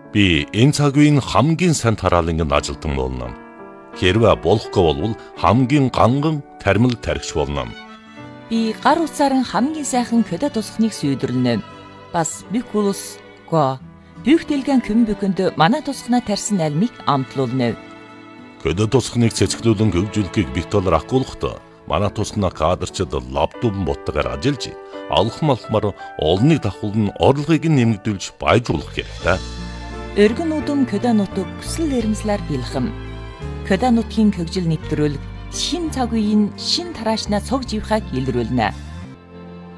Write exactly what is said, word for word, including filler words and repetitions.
Би энэ цаг үеийн хамгийн сайн тараалангийн ажилтан болно. Хэрвээ болохгүй бол хамгийн ганган тармил тархич болно. Би гар утсаар хамгийн сайхан көдө тусахныг сүйдэрлэнэ. Бас бикулус го бүх дэлгэн көмбөкөнд манай тусахнаа тарьсан альмыг амтлуулна. Көдө тусахныг цэцгэлүүлэн хөгжүүлэхийг бит толор акуулахдаа манай тусахнаа кадрчид лаптопн боттойгоор ажиллаж алхам алхмаар олныг давхуулн орлогыг нэмэгдүүлж баяжуулах хэрэгтэй. Өргөн удам көдө нутаг хүсэл эрмслэр бэлхэм. Көдө нутгийн хөгжил нэвтрүүлэг шин цаг үеийн шин тараашнаа цог живхаг илрүүлнэ.